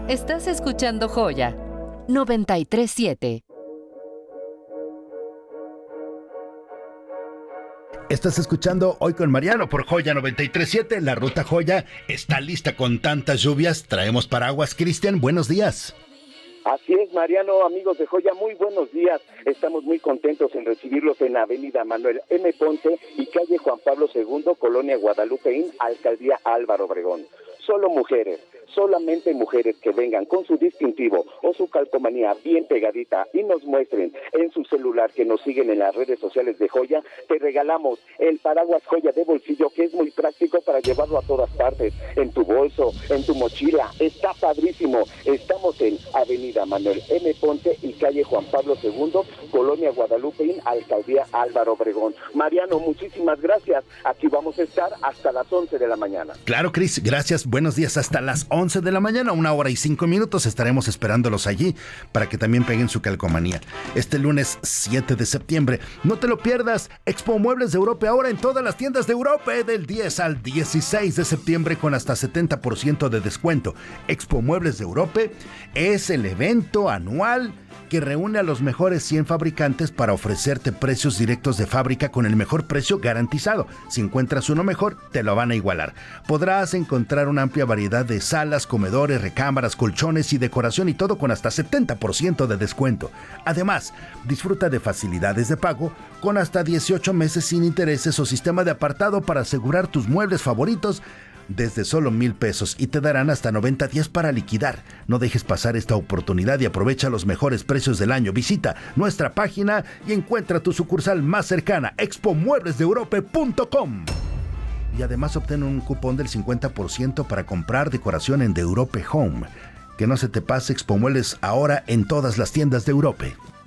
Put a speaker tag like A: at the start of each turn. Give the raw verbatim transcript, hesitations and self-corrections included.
A: Estás escuchando Joya noventa y tres punto siete.
B: Estás escuchando Hoy con Mariano por Joya noventa y tres punto siete. La ruta Joya está lista con tantas lluvias. Traemos paraguas. Cristian, buenos días.
C: Así es, Mariano, amigos de Joya, muy buenos días. Estamos muy contentos en recibirlos en Avenida Manuel M. Ponce y calle Juan Pablo segundo, Colonia Guadalupeín, Alcaldía Álvaro Obregón. Solo mujeres, solamente mujeres que vengan con su distintivo o su calcomanía bien pegadita y nos muestren en su celular que nos siguen en las redes sociales de Joya, te regalamos el paraguas Joya de bolsillo, que es muy práctico para llevarlo a todas partes, en tu bolso, en tu mochila. Está padrísimo. Estamos en Avenida Manuel M. Ponce y calle Juan Pablo segundo, Colonia Guadalupeín, Alcaldía Álvaro Obregón. Mariano, muchísimas gracias. Aquí vamos a estar hasta las once de la mañana.
B: Claro, Cris, gracias. Buenos días. Hasta las once de la mañana, una hora y cinco minutos. Estaremos esperándolos allí para que también peguen su calcomanía. Este lunes siete de septiembre. No te lo pierdas. Expo Muebles de Europa ahora en todas las tiendas de Europa, del diez al dieciséis de septiembre con hasta setenta por ciento de descuento. Expo Muebles de Europa es el evento anual que reúne a los mejores cien fabricantes para ofrecerte precios directos de fábrica con el mejor precio garantizado. Si encuentras uno mejor, te lo van a igualar. Podrás encontrar una amplia variedad de salas, comedores, recámaras, colchones y decoración, y todo con hasta setenta por ciento de descuento. Además, disfruta de facilidades de pago con hasta dieciocho meses sin intereses o sistema de apartado para asegurar tus muebles favoritos desde solo mil pesos, y te darán hasta noventa días para liquidar. No dejes pasar esta oportunidad y aprovecha los mejores precios del año. Visita nuestra página y encuentra tu sucursal más cercana, expo muebles de europa punto com. Y además obtén un cupón del cincuenta por ciento para comprar decoración en The Europe Home. Que no se te pase, Expo Muebles ahora en todas las tiendas de Europa.